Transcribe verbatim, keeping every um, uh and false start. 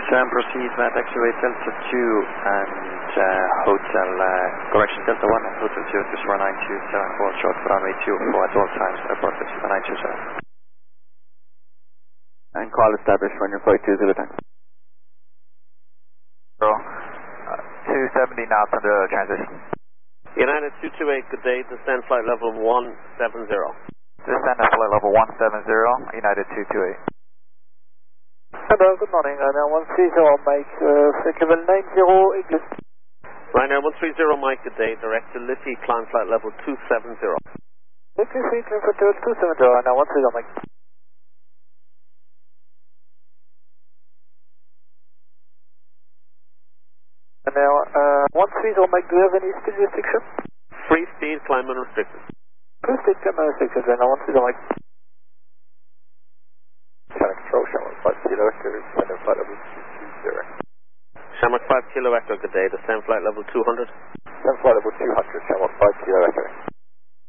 seven, proceed via taxiway Delta two and uh, Hotel, uh, correction, Delta one and Hotel two, this is nine two seven four, short for runway two four at all times, airport nine two seven. And call established when you're flight two zero time. So, uh, two seventy knots under transition. United two two eight, good day, descend flight level one seven zero. Descend at flight level one seven zero, United two two eight. Hello, good morning, Ryanair one three zero, Mike, uh, flight level nine zero, English. Ryanair one three zero, Mike, good day, direct to Liffey, climb flight level two seven zero. Liffey, climb flight level two seven zero, Ryanair one three zero, Mike. Ryanair uh, one three zero, Mike, do you have any speed restriction? Free speed, climb unrestricted. Free speed, climb unrestricted, Ryanair one three zero, Mike. Shamrock control, Shamrock five kilo echo, descend flight level two two zero. Shamrock five kilo echo, good day, descend flight level two hundred. Descend flight level two hundred, Shamrock five kilo echo.